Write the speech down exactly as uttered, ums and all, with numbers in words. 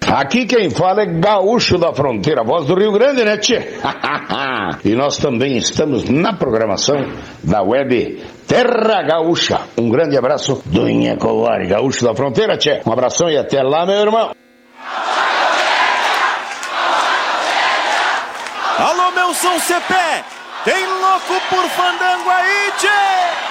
Aqui quem fala é Gaúcho da Fronteira, voz do Rio Grande, né, tchê? E nós também estamos na programação da web Terra Gaúcha. Um grande abraço do Inhacovari, Gaúcho da Fronteira, tchê. Um abração e até lá, meu irmão. Alô, meu São Cepé, tem louco por fandango aí, tchê!